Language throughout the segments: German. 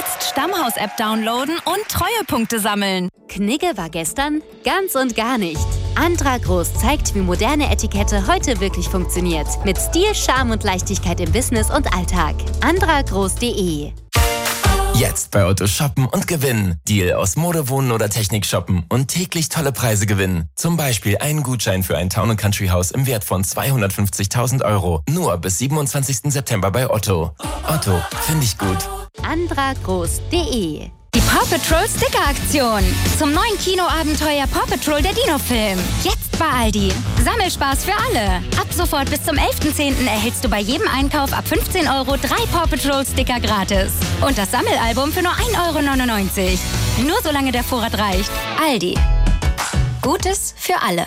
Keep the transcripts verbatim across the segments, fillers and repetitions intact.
Jetzt Stammhaus-App downloaden und Treuepunkte sammeln. Knigge war gestern ganz und gar nicht. Andra Groß zeigt, wie moderne Etikette heute wirklich funktioniert. Mit Stil, Charme und Leichtigkeit im Business und Alltag. andra groß punkt de. Jetzt bei Otto shoppen und gewinnen. Deal aus Mode, Wohnen oder Technik shoppen und täglich tolle Preise gewinnen. Zum Beispiel einen Gutschein für ein Town and Country Haus im Wert von zweihundertfünfzigtausend Euro. Nur bis siebenundzwanzigsten September bei Otto. Otto, finde ich gut. andra groß punkt de. Die Paw Patrol Sticker-Aktion. Zum neuen Kinoabenteuer Paw Patrol der Dino-Film. Jetzt bei Aldi. Sammelspaß für alle. Ab sofort bis zum elften zehnten erhältst du bei jedem Einkauf ab fünfzehn Euro drei Paw Patrol Sticker gratis. Und das Sammelalbum für nur ein Euro neunundneunzig. Nur solange der Vorrat reicht. Aldi. Gutes für alle.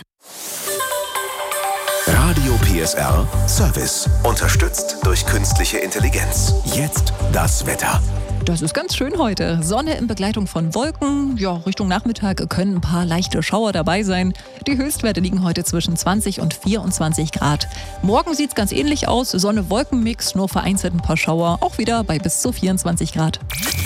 Radio P S R Service. Unterstützt durch künstliche Intelligenz. Jetzt das Wetter. Das ist ganz schön heute. Sonne in Begleitung von Wolken. Ja, Richtung Nachmittag können ein paar leichte Schauer dabei sein. Die Höchstwerte liegen heute zwischen zwanzig und vierundzwanzig Grad. Morgen sieht es ganz ähnlich aus. Sonne-Wolken-Mix, nur vereinzelt ein paar Schauer. Auch wieder bei bis zu vierundzwanzig Grad.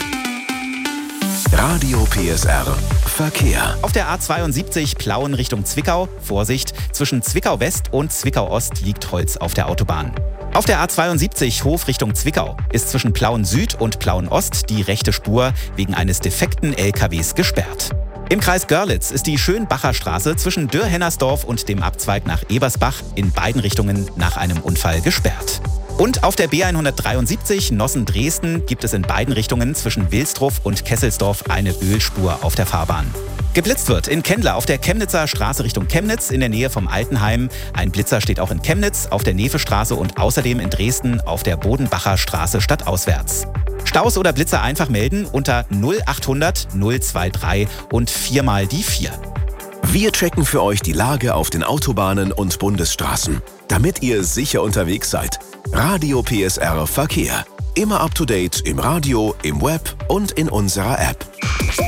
Radio P S R Verkehr. Auf der A zweiundsiebzig Plauen Richtung Zwickau. Vorsicht, zwischen Zwickau West und Zwickau Ost liegt Holz auf der Autobahn. Auf der A zweiundsiebzig Hof Richtung Zwickau ist zwischen Plauen Süd und Plauen Ost die rechte Spur wegen eines defekten L K Ws gesperrt. Im Kreis Görlitz ist die Schönbacher Straße zwischen Dürr-Hennersdorf und dem Abzweig nach Ebersbach in beiden Richtungen nach einem Unfall gesperrt. Und auf der B hundertdreiundsiebzig Nossen-Dresden gibt es in beiden Richtungen zwischen Wilsdruff und Kesselsdorf eine Ölspur auf der Fahrbahn. Geblitzt wird in Kendler auf der Chemnitzer Straße Richtung Chemnitz in der Nähe vom Altenheim. Ein Blitzer steht auch in Chemnitz auf der Nevestraße und außerdem in Dresden auf der Bodenbacher Straße stadtauswärts. Staus oder Blitzer einfach melden unter null achthundert null dreiundzwanzig und viermal die vier. Wir checken für euch die Lage auf den Autobahnen und Bundesstraßen, damit ihr sicher unterwegs seid. Radio P S R Verkehr. Immer up to date im Radio, im Web und in unserer App.